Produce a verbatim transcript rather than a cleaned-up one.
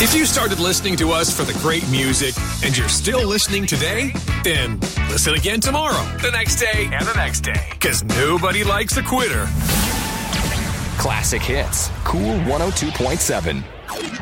If you started listening to us for the great music and you're still listening today, then listen again tomorrow, the next day, and the next day. Because nobody likes a quitter. Classic Hits. Cool one oh two point seven.